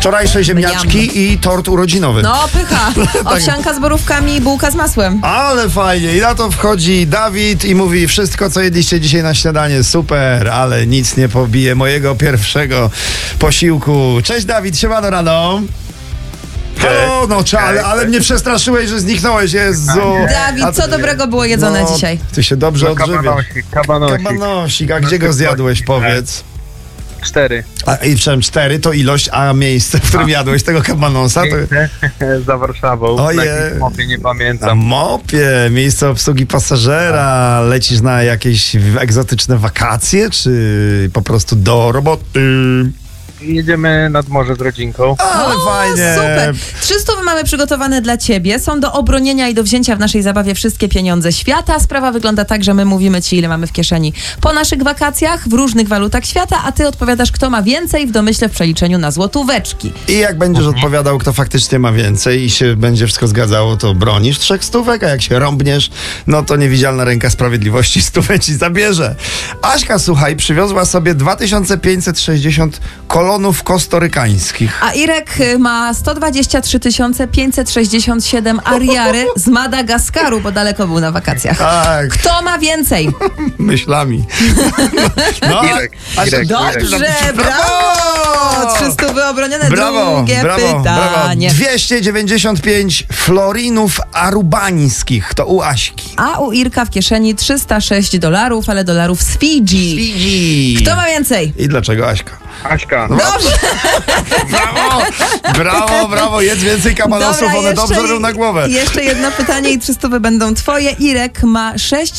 Wczorajsze ziemniaczki i tort urodzinowy. No, pycha. Owsianka z borówkami i bułka z masłem. Ale fajnie. I na to wchodzi Dawid i mówi: wszystko, co jedliście dzisiaj na śniadanie, super, ale nic nie pobije mojego pierwszego posiłku. Cześć Dawid, siemano rano. Halo, no ale mnie przestraszyłeś, że zniknąłeś, Jezu. Dawid, co dobrego było jedzone dzisiaj? Ty się dobrze odżywiasz. Kabanosik, a gdzie go zjadłeś, powiedz? 4. I wszem 4 to ilość, a miejsce, w którym jadłeś tego kabanosa? To... Za Warszawą. Ojej. Na jakimś mopie, nie Na pamiętam. mopie, miejsce obsługi pasażera. Lecisz na jakieś egzotyczne wakacje, czy po prostu do roboty? Jedziemy nad morze z rodzinką. Ale fajnie. Super. 300 mamy przygotowane dla ciebie. Są do obronienia i do wzięcia w naszej zabawie wszystkie pieniądze świata. Sprawa wygląda tak, że my mówimy ci, ile mamy w kieszeni po naszych wakacjach w różnych walutach świata, a ty odpowiadasz, kto ma więcej w domyśle w przeliczeniu na złotóweczki. I jak będziesz odpowiadał, kto faktycznie ma więcej i się będzie wszystko zgadzało, to bronisz 300, a jak się rąbniesz, no to niewidzialna ręka sprawiedliwości 100 ci zabierze. Aśka, słuchaj, przywiozła sobie 2560 kolonów kostorykańskich. A Irek ma 123 567 ariary z Madagaskaru, bo daleko był na wakacjach. Tak, Kto ma więcej? myślami. No, Irek. Dobrze, brawo! 300 wyobronione. Drugie pytanie. 295 florinów arubańskich. To u Aśki. A u Irka w kieszeni $306, ale dolarów z Fidżi. Fidżi. Kto ma więcej? I dlaczego Aśka? Aśka. Dobrze. Brawo, jedz więcej kabanosów, Dobra, one dobrze robią na głowę. Jeszcze jedno pytanie i 300 będą twoje. Irek ma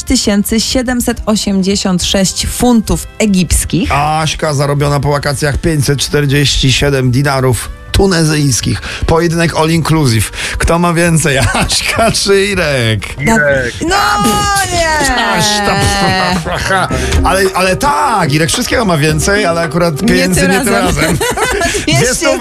6786 funtów egipskich. Aśka zarobiona po wakacjach 547 dinarów tunezyjskich. Pojedynek all inclusive. Kto ma więcej, Aśka czy Irek? Irek. No nie! Ale tak, Irek wszystkiego ma więcej, ale akurat pieniędzy nie tym razem. 200